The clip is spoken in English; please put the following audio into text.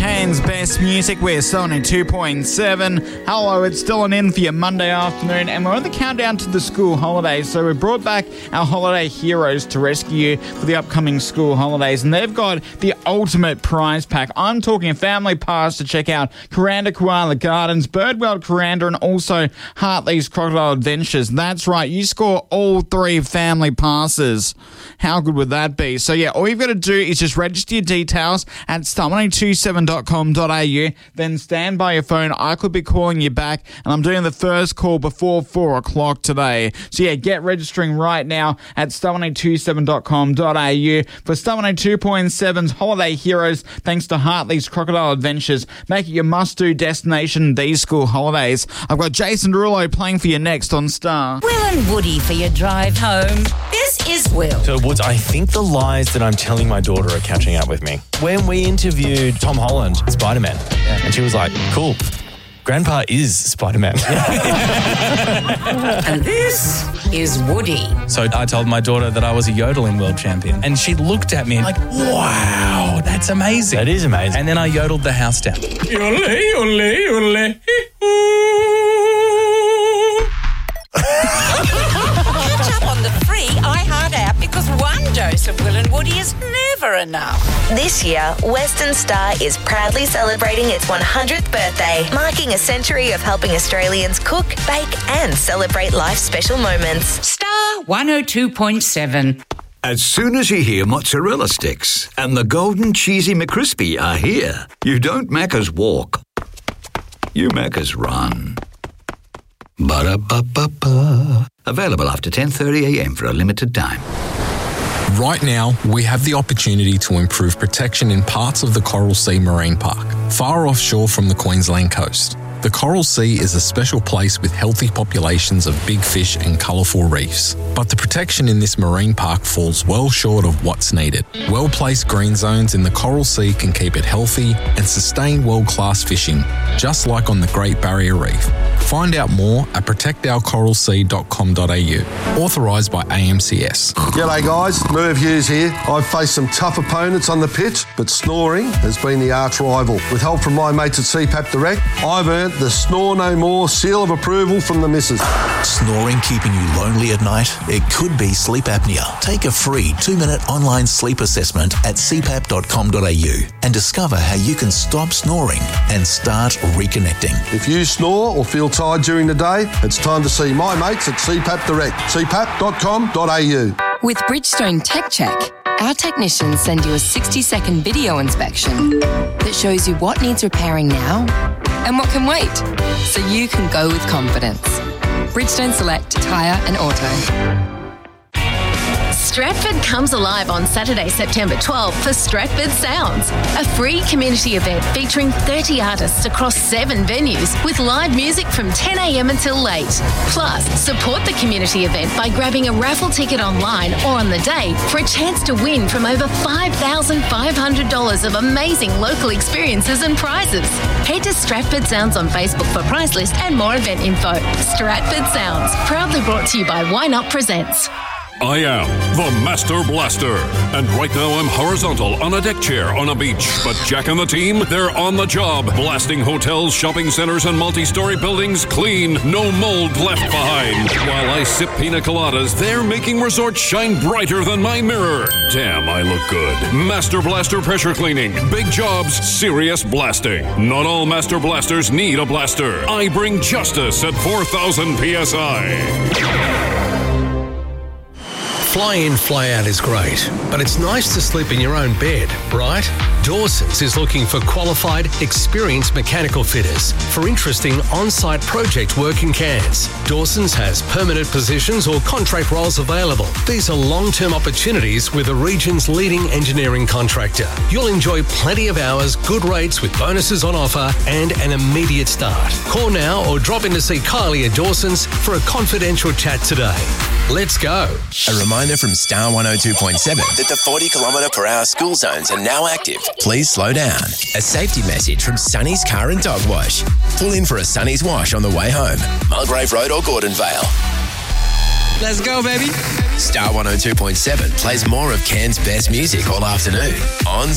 Cairns Best Music. We're Sony 2.7. Hello, it's still an in for your Monday afternoon, and we're on the countdown to the school holidays. So we brought back our holiday heroes to rescue you for the upcoming school holidays, and they've got the ultimate prize pack. I'm talking a family pass to check out Kuranda Koala Gardens, Birdworld Kuranda, and also Hartley's Crocodile Adventures. That's right, you score all 3 family passes. How good would that be? So yeah, all you've got to do is just register your details at star127.com.au, then stand by your phone. I could be calling you back, and I'm doing the first call before 4 o'clock today. So yeah, get registering right now at star127.com.au for Star 102.7's Holiday Heroes, thanks to Hartley's Crocodile Adventures. Make it your must-do destination these school holidays. I've got Jason Derulo playing for you next on Star. Will and Woody for your drive home. This is Will. So, Woods, I think the lies that I'm telling my daughter are catching up with me. When we interviewed Tom Holland, Spider-Man, and she was like, cool, Grandpa is Spider-Man. And this is Woody. So I told my daughter that I was a yodeling world champion, and she looked at me like, wow, that's amazing. That is amazing. And then I yodeled the house down. Yodel, yodel, yodel. Catch up on the free iHeart app, because one dose of Will and Woody is never enough. This year, Western Star is proudly celebrating its 100th birthday, marking a century of helping Australians cook, bake and celebrate life's special moments. Star 102.7. As soon as you hear mozzarella sticks and the golden cheesy McCrispy are here, you don't Macca's walk, you Macca's run. Ba-da-ba-ba-ba. Available after 10:30am for a limited time. Right now, we have the opportunity to improve protection in parts of the Coral Sea Marine Park, far offshore from the Queensland coast. The Coral Sea is a special place with healthy populations of big fish and colourful reefs. But the protection in this marine park falls well short of what's needed. Well-placed green zones in the Coral Sea can keep it healthy and sustain world-class fishing, just like on the Great Barrier Reef. Find out more at protectourcoralsea.com.au. Authorised by AMCS. G'day guys, Merv Hughes here. I've faced some tough opponents on the pitch, but snoring has been the arch rival. With help from my mates at CPAP Direct, I've earned the Snore No More seal of approval from the missus. Snoring keeping you lonely at night? It could be sleep apnea. Take a free 2-minute online sleep assessment at cpap.com.au and discover how you can stop snoring and start reconnecting. If you snore or feel tired during the day, it's time to see my mates at CPAP Direct. cpap.com.au. With Bridgestone Tech Check, our technicians send you a 60-second video inspection that shows you what needs repairing now and what can wait, so you can go with confidence. Bridgestone Select Tyre and Auto. Stratford comes alive on Saturday, September 12th for Stratford Sounds, a free community event featuring 30 artists across 7 venues with live music from 10am until late. Plus, support the community event by grabbing a raffle ticket online or on the day for a chance to win from over $5,500 of amazing local experiences and prizes. Head to Stratford Sounds on Facebook for prize list and more event info. Stratford Sounds, proudly brought to you by Why Not Presents. I am the Master Blaster, and right now I'm horizontal on a deck chair on a beach. But Jack and the team, they're on the job, blasting hotels, shopping centers, and multi-story buildings clean, no mold left behind. While I sip pina coladas, they're making resorts shine brighter than my mirror. Damn, I look good. Master Blaster Pressure Cleaning. Big jobs, serious blasting. Not all Master Blasters need a blaster. I bring justice at 4,000 PSI. Fly in, fly out is great, but it's nice to sleep in your own bed, right? Dawson's is looking for qualified, experienced mechanical fitters for interesting on-site project work in Cairns. Dawson's has permanent positions or contract roles available. These are long-term opportunities with the region's leading engineering contractor. You'll enjoy plenty of hours, good rates with bonuses on offer, and an immediate start. Call now or drop in to see Kylie at Dawson's for a confidential chat today. Let's go. A reminder from Star 102.7 that the 40km/h school zones are now active. Please slow down. A safety message from Sonny's Car and Dog Wash. Pull in for a Sonny's Wash on the way home. Mulgrave Road or Gordonvale. Let's go, baby. Star 102.7 plays more of Cairns' best music all afternoon on